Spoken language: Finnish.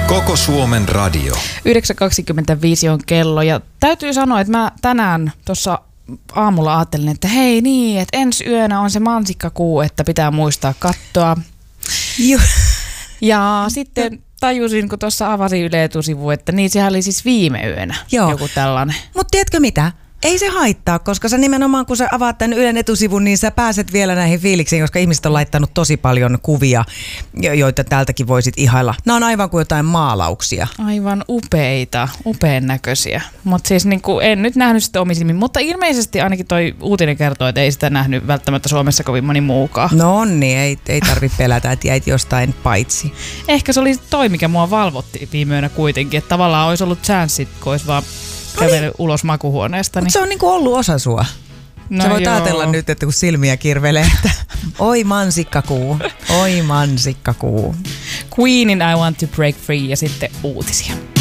Koko Suomen radio. 9.25 on kello ja täytyy sanoa, että mä tänään tuossa aamulla ajattelin, että hei niin, että ensi yönä on se mansikkakuu, että pitää muistaa katsoa. Ja sitten tajusin, kun tuossa avasin Yle Etusivu, että niin sehän oli siis viime yönä joku tällainen. Mutta tiedätkö mitä? Ei se haittaa, koska sä nimenomaan kun sä avaat tämän Ylen etusivun, niin sä pääset vielä näihin fiiliksiin, koska ihmiset on laittanut tosi paljon kuvia, joita täältäkin voisit ihailla. Nämä on aivan kuin jotain maalauksia. Aivan upeita, upean näköisiä. Mutta siis niinku, en nyt nähnyt sitä omisimmin, mutta ilmeisesti ainakin toi uutinen kertoo, että ei sitä nähnyt välttämättä Suomessa kovin moni muukaan. No niin, ei tarvitse pelätä, että jäit jostain paitsi. Ehkä se oli toi, mikä mua valvotti viime yönä kuitenkin, että tavallaan olisi ollut chanssit, kun olisi vaan kävellyt ulos makuhuoneesta. Mutta se on niinku ollut osa sua. No sä voit ajatella nyt, että kun silmiä kirvelee, että oi mansikkakuu, oi mansikkakuu. Queenin I Want to Break Free ja sitten uutisia.